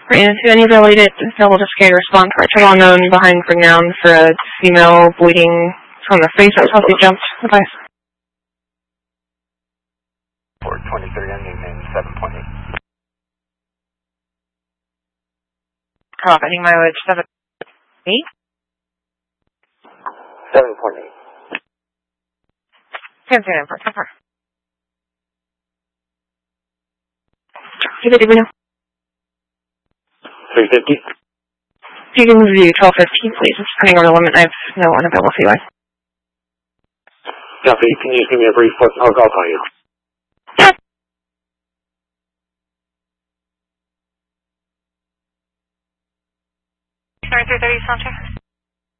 Is any related able to get a response right to well-known behind renown for a female bleeding from the face that was healthy jumped? Advice. 423 ending in 7.8. Ending mileage 7.8? 7.8. Can't say that for temper. Did we know? 350. If you can review 1215, please. It's running over the limit. I have no unavailable CY. Copy. Can you give me a brief look? I'll call you. 9330 sound check.